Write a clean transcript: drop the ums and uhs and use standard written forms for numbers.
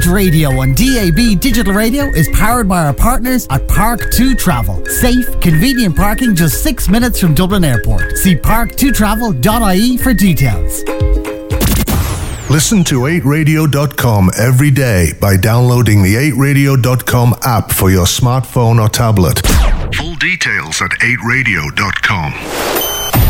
Radio on DAB Digital Radio is powered by our partners at Park2 Travel. Safe, convenient parking just 6 minutes from Dublin Airport. See park2travel.ie for details. Listen to 8radio.com every day by downloading the 8radio.com app for your smartphone or tablet. Full details at 8radio.com.